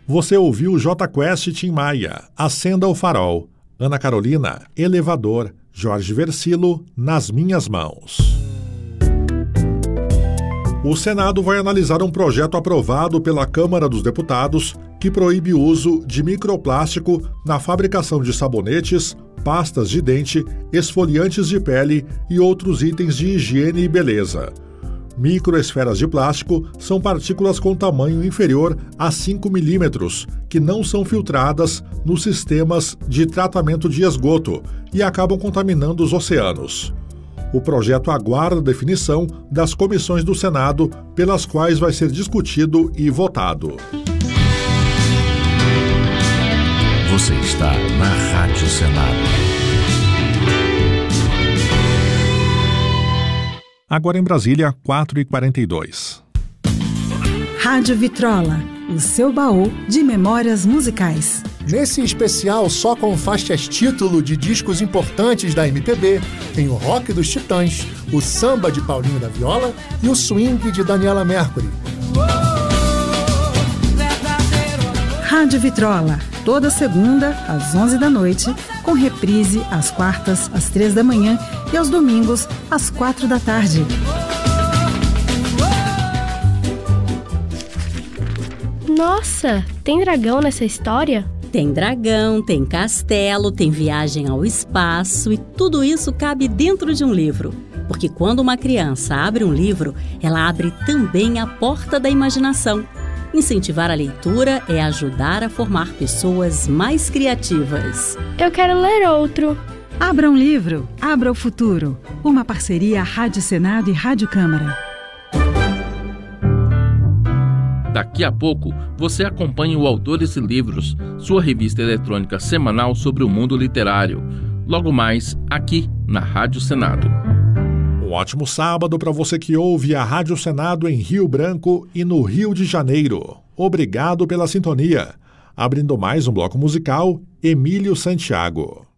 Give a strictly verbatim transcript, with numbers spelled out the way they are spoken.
Você ouviu J Quest e Tim Maia, Acenda o Farol. Ana Carolina, Elevador. Jorge Versilo, Nas Minhas Mãos. O Senado vai analisar um projeto aprovado pela Câmara dos Deputados que proíbe o uso de microplástico na fabricação de sabonetes, pastas de dente, esfoliantes de pele e outros itens de higiene e beleza. Microesferas de plástico são partículas com tamanho inferior a cinco milímetros, que não são filtradas nos sistemas de tratamento de esgoto e acabam contaminando os oceanos. O projeto aguarda a definição das comissões do Senado, pelas quais vai ser discutido e votado. Você está na Rádio Senado. Agora em Brasília, quatro e quarenta e dois. Rádio Vitrola, o seu baú de memórias musicais. Nesse especial só com faixas título de discos importantes da M P B, tem o rock dos Titãs, o samba de Paulinho da Viola e o swing de Daniela Mercury. Rádio Vitrola, toda segunda às onze da noite, com reprise às quartas às três da manhã e aos domingos às quatro da tarde. Nossa, tem dragão nessa história? Tem dragão, tem castelo, tem viagem ao espaço e tudo isso cabe dentro de um livro. Porque quando uma criança abre um livro, ela abre também a porta da imaginação. Incentivar a leitura é ajudar a formar pessoas mais criativas. Eu quero ler outro. Abra um livro, abra o futuro. Uma parceria Rádio Senado e Rádio Câmara. Daqui a pouco, você acompanha o Autores e Livros, sua revista eletrônica semanal sobre o mundo literário. Logo mais, aqui na Rádio Senado. Um ótimo sábado para você que ouve a Rádio Senado em Rio Branco e no Rio de Janeiro. Obrigado pela sintonia. Abrindo mais um bloco musical, Emílio Santiago.